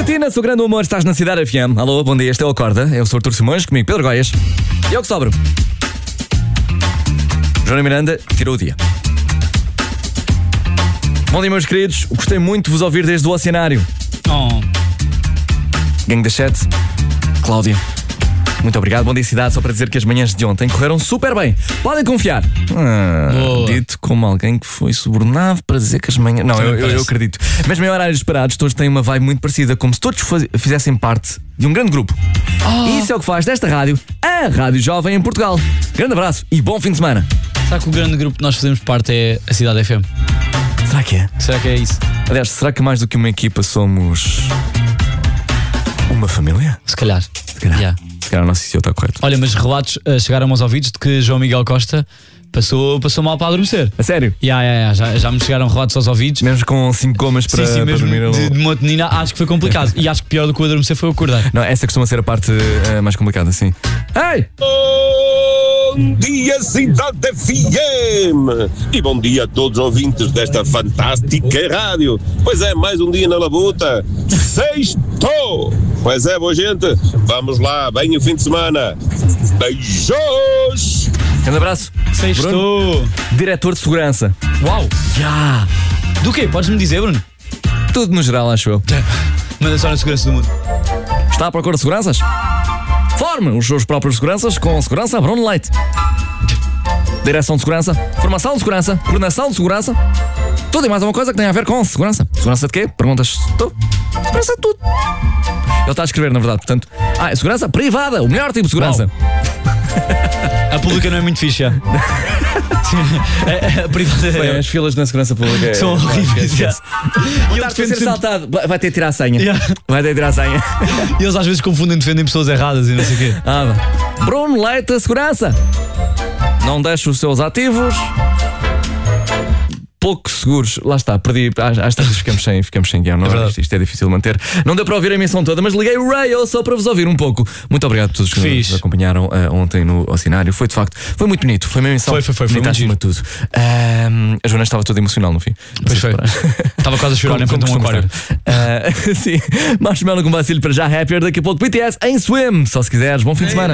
Catina, sou grande humor, estás na Cidade FM. Alô, bom dia, este é o Acorda. Eu sou Artur Simões, comigo Pedro Goias. E eu que sobro. Joana Miranda tirou o dia. Bom dia, meus queridos. Gostei muito de vos ouvir desde o Oceanário. Gangue da Chat, Cláudia, muito obrigado. Bom dia, cidade. Só para dizer que as manhãs de ontem correram super bem. Podem confiar. Dito como alguém que foi subornado para dizer que as manhãs... Não, eu acredito. Mesmo em horários esperados, todos têm uma vibe muito parecida, como se todos fizessem parte de um grande grupo. E isso é o que faz desta rádio a Rádio Jovem em Portugal. Grande abraço e bom fim de semana. Será que o grande grupo que nós fazemos parte é a Cidade FM? Será que é? Será que é isso? Aliás, será que mais do que uma equipa somos uma família? Se calhar. Yeah. Se calhar o nosso CEO está correto. Olha, mas relatos chegaram aos ouvidos de que João Miguel Costa passou mal para adormecer. A sério? Já me chegaram relatos aos ouvidos. Mesmo com 5 gomas para dormir. De monotonina, acho que foi complicado. E acho que pior do que o adormecer foi o acordar. Não, essa costuma ser a parte mais complicada, sim. Ei! Bom dia, Cidade FM! E bom dia a todos os ouvintes desta fantástica rádio. Pois é, mais um dia na labuta. Sextou! Pois é, boa gente, vamos lá, bem o fim de semana. Beijos! Grande abraço. Sextou! Diretor de segurança. Uau! Já! Do quê? Podes-me dizer, Bruno? Tudo no geral, acho eu. Manda só na segurança do mundo. Está à procura de seguranças? Forme os seus próprios seguranças com Segurança Bruno Leite. Direção de segurança, formação de segurança, coordenação de segurança. Tudo e mais uma coisa que tem a ver com segurança. Segurança de quê? Perguntas tu? Segurança de tudo. Ele está a escrever, na verdade, portanto. É segurança privada, o melhor tipo de segurança. A pública não é muito fixe, já. A privada. Bem, as filas na segurança pública são horríveis. E ele defende ser assaltado. Vai ter de tirar a senha. Vai ter de tirar a senha. E eles às vezes confundem, defendem pessoas erradas e não sei o quê. Bruno Leite, segurança. Não deixe os seus ativos pouco seguros. Lá está, perdi. Às tantas ficamos sem guião. Não é? Isto é difícil de manter. Não deu para ouvir a emissão toda, mas liguei o rail só para vos ouvir um pouco. Muito obrigado a todos que nos acompanharam ontem no Cenário. Foi de facto, foi muito bonito. Foi uma emissão bonita acima de tudo. A Joana estava toda emocional no fim. Pois foi. Estava quase a chorar em frente a um aquário. Sim, Marshmallow com vacilo para já. Happier, daqui a pouco BTS em Swim. Só se quiseres, bom fim de semana.